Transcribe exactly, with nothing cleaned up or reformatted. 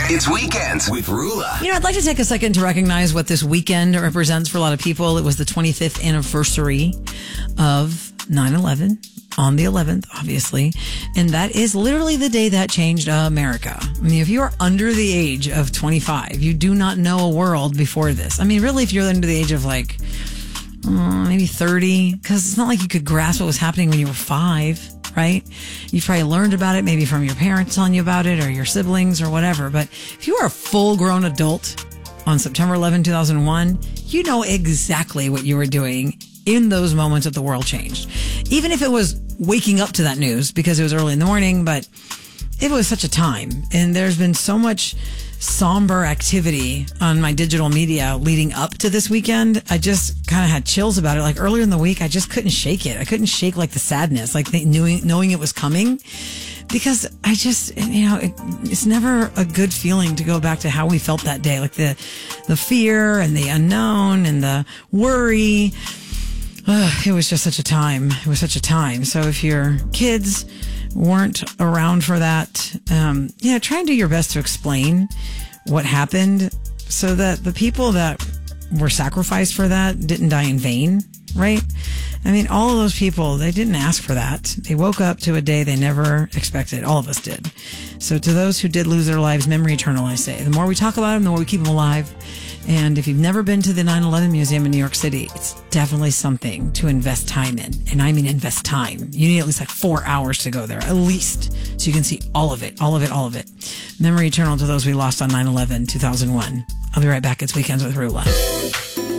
It's Weekends with Rula. You know, I'd like to take a second to recognize what this weekend represents for a lot of people. It was the twenty-fifth anniversary of nine eleven on the eleventh, obviously. And that is literally the day that changed America. I mean, if you are under the age of twenty-five, you do not know a world before this. I mean, really, if you're under the age of like, uh, maybe thirty, because it's not like you could grasp what was happening when you were five. Right? You probably learned about it maybe from your parents telling you about it or your siblings or whatever. But if you are a full grown adult on September eleventh, two thousand one, you know exactly what you were doing in those moments that the world changed. Even if it was waking up to that news because it was early in the morning, but it was such a time. And there's been so much somber activity on my digital media leading up to this weekend. I just kind of had chills about it. Like earlier in the week, I just couldn't shake it. I couldn't shake like the sadness, like the, knowing, knowing it was coming, because I just, you know, it, it's never a good feeling to go back to how we felt that day. Like the, the fear and the unknown and the worry. Ugh, it was just such a time. It was such a time. So if your kids weren't around for that, um, yeah, try and do your best to explain what happened so that the people that were sacrificed for that didn't die in vain, right? I mean, all of those people, they didn't ask for that. They woke up to a day they never expected. All of us did. So to those who did lose their lives, memory eternal, I say. The more we talk about them, the more we keep them alive. And if you've never been to the nine eleven Museum in New York City, it's definitely something to invest time in. And I mean invest time. You need at least like four hours to go there, at least, so you can see all of it, all of it, all of it. Memory eternal to those we lost on nine eleven, two thousand one. I'll be right back. It's Weekends with Rula.